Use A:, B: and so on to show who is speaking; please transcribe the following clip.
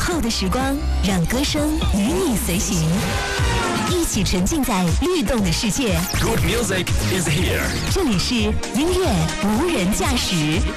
A: 后的时光，让歌声与你随行，一起沉浸在律动的世界。
B: Good music is here。
A: 这里是音乐无人驾驶。